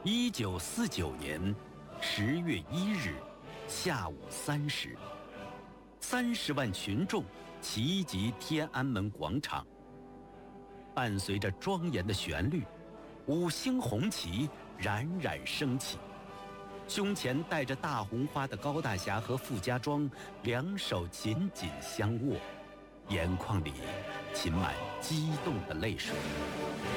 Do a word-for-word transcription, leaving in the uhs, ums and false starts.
一九四九年十月一日下午三时，三十万群众齐集天安门广场。伴随着庄严的旋律，五星红旗冉冉升起。胸前戴着大红花的高大侠和傅家庄两手紧紧相握，眼眶里噙满激动的泪水。